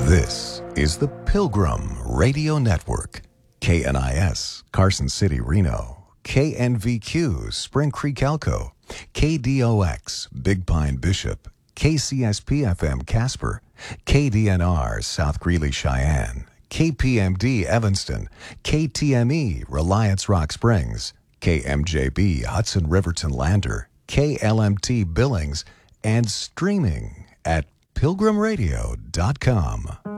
This is the Pilgrim Radio Network. KNIS, Carson City, Reno. KNVQ, Spring Creek, Elko. KDOX, Big Pine, Bishop. KCSP-FM, Casper. KDNR, South Greeley, Cheyenne. KPMD, Evanston. KTME, Reliance Rock Springs. KMJB, Hudson Riverton Lander. KLMT, Billings. And streaming at pilgrimradio.com.